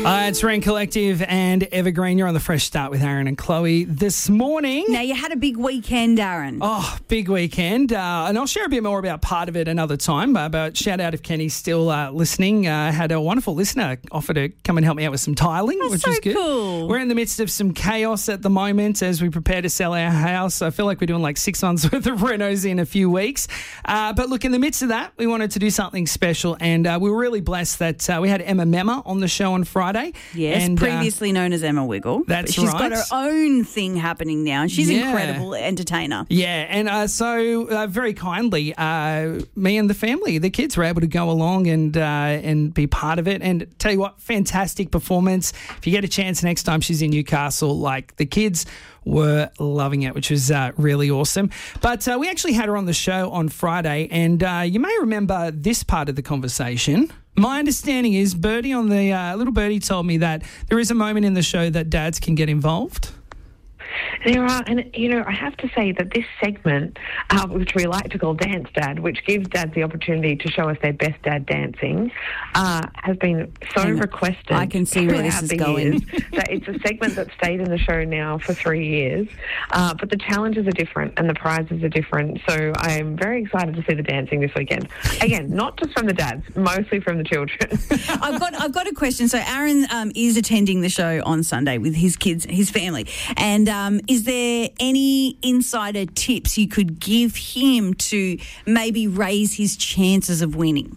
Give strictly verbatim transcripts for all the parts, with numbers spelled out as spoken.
Uh, it's Rain Collective and Evergreen. You're on the Fresh Start with Aaron and Chloe this morning. Now, you had a big weekend, Aaron. Oh, big weekend. Uh, and I'll share a bit more about part of it another time. Uh, but shout out if Kenny's still uh, listening. I uh, had a wonderful listener offer to come and help me out with some tiling, That's which so is good. cool. We're in the midst of some chaos at the moment as we prepare to sell our house. I feel like we're doing like six months worth of renos in a few weeks. Uh, but look, in the midst of that, we wanted to do something special. And uh, we were really blessed that uh, we had Emma Memma on the show on Friday. Yes, and, previously uh, known as Emma Wiggle. That's but she's right. got her own thing happening now, and she's an Yeah. incredible entertainer. Yeah, and uh, so uh, very kindly, uh, me and the family, the kids were able to go along and uh, and be part of it. And tell you what, fantastic performance. If you get a chance next time she's in Newcastle, like the kids were loving it, which was uh, really awesome. But uh, we actually had her on the show on Friday, and uh, you may remember this part of the conversation. My understanding is Birdie on the uh, little Birdie told me that there is a moment in the show that dads can get involved. There are, and you know, I have to say that this segment, uh, which we like to call Dance Dad, which gives dads the opportunity to show us their best dad dancing, uh, has been so And requested. I can see where this throughout is the going. years that it's a segment that's stayed in the show now for three years. Uh, but the challenges are different and the prizes are different. So I am very excited to see the dancing this weekend. Again, not just from the dads, mostly from the children. I've got I've got a question. So Aaron um, is attending the show on Sunday with his kids, his family, and um, is there any insider tips you could give him to maybe raise his chances of winning?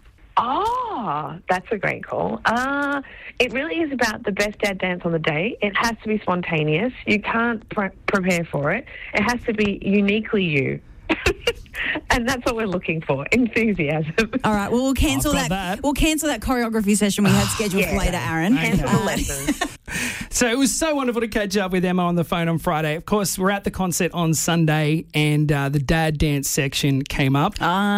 Oh, that's a great call. Uh, it really is about the best dad dance on the day. It has to be spontaneous. You can't pre- prepare for it. It has to be uniquely you. And that's what we're looking for, enthusiasm. All right, well, we'll cancel I've got that. that. We'll cancel that choreography session we had scheduled Yeah. for later, Aaron. Cancel Uh, the lessons. So it was so wonderful to catch up with Emma on the phone on Friday. Of course, we're at the concert on Sunday, and uh, the dad dance section came up.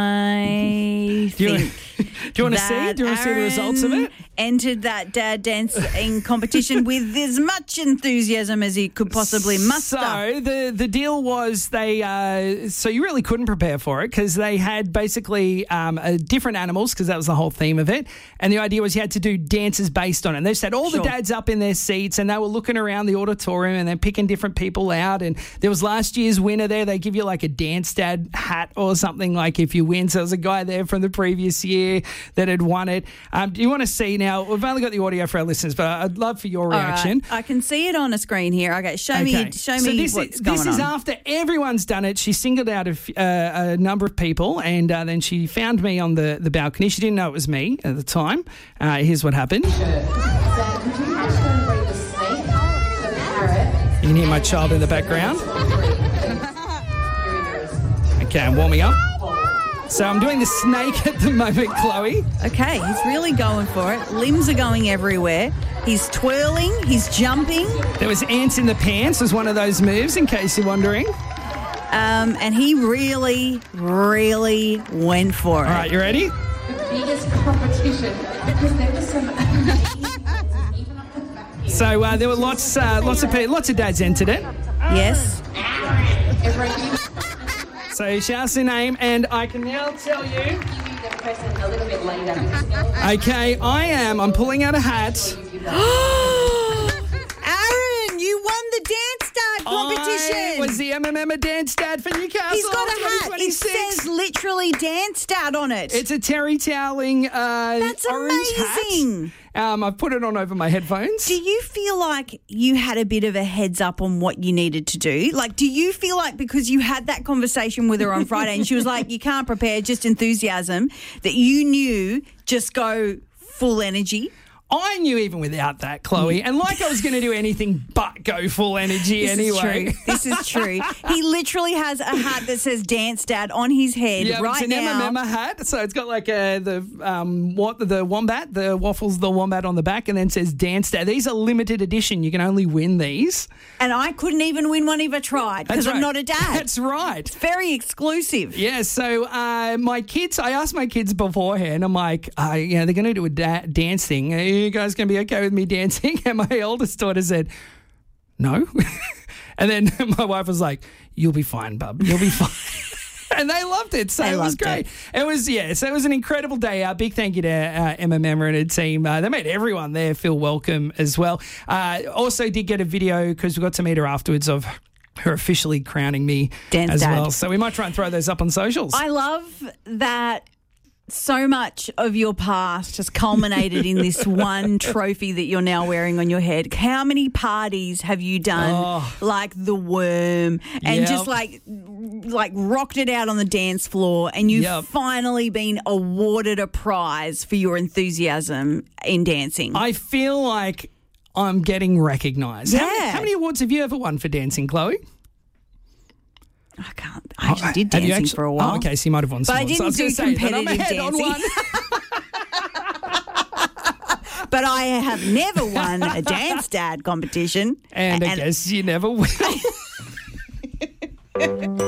I Do you, think do you want to see? that Do you want to see the results of Aaron it? entered that dad dancing competition with as much enthusiasm as he could possibly muster. So the the deal was they. Uh, so you really couldn't prepare for it because they had basically um, uh, different animals because that was the whole theme of it, and the idea was you had to do dances based on it. And they just had all Sure. the dads up in their seats, and they were looking around the auditorium and then picking different people out. And there was last year's winner there. They give you like a dance dad hat or something like if you win. So there was a guy there from the previous year that had won it. Um, do you want to see now? We've only got the audio for our listeners, but I'd love for your All right, reaction. I can see it on a screen here. Okay, show me, show me so this what's is, going this on. is after everyone's done it. She singled out a, f- uh, a number of people, and uh, then she found me on the, the balcony. She didn't know it was me at the time. Uh, here's what happened. You can hear my child in the background. Okay, I'm warming up. So I'm doing the snake at the moment, Chloe. Okay, he's really going for it. Limbs are going everywhere. He's twirling. He's jumping. There was ants in the pants was one of those moves, in case you're wondering. Um, and he really, really went for it. All right, you ready? The biggest competition because there was some So uh, there were lots, uh, lots of people, lots of dads entered it. Yes. So she asked her name, and I can now tell you. the present a little bit later. Okay, I am. I'm pulling out a hat. Aaron, you won the dance dad competition. I was the M M M dance dad for Newcastle. He's got a hat. It twenty twenty-six. says literally dance dad on it. It's a terry toweling uh, That's orange amazing. hat. Um, I've put it on over my headphones. Do you feel like you had a bit of a heads up on what you needed to do? Like, do you feel like because you had that conversation with her on Friday and she was like, you can't prepare, just enthusiasm, that you knew just go full energy? I knew even without that, Chloe, and like I was going to do anything but go full energy This anyway. is true. This is true. He literally has a hat that says Dance Dad on his head Yeah, right it's an now. M M M hat, so it's got like a, the um what the wombat, the waffles, the wombat on the back, and then it says Dance Dad. These are limited edition. You can only win these. And I couldn't even win one if I tried because That's I'm right. not a dad. That's right. Very exclusive. Yeah, so uh, my kids, I asked my kids beforehand, I'm like, uh, you know, they're going to do a da- dance thing. Are you guys going to be okay with me dancing? And my oldest daughter said, no. And then my wife was like, you'll be fine, bub. You'll be fine. And they loved it, so They it was loved great. it. It. was, yeah, so it was an incredible day out. Big thank you to uh, Emma Memmer and her team. Uh, they made everyone there feel welcome as well. Uh, also did get a video, because we got to meet her afterwards, of her officially crowning me Dance as Dad. well. So we might try and throw those up on socials. I love that so much of your past has culminated in this one trophy that you're now wearing on your head. How many parties have you done, Oh. like the Worm, and Yep. just like like rocked it out on the dance floor, and you've Yep. finally been awarded a prize for your enthusiasm in dancing? I feel like I'm getting recognised. How, many, Yeah. how many awards have you ever won for dancing, Chloe? I can't. I actually did Have you dancing actually- for a while. Oh, okay, so you might have won some. But I ones. didn't was do gonna say that I'm competitive ahead on dancing. one. But I have never won a Dance Dad competition. And I guess you never will.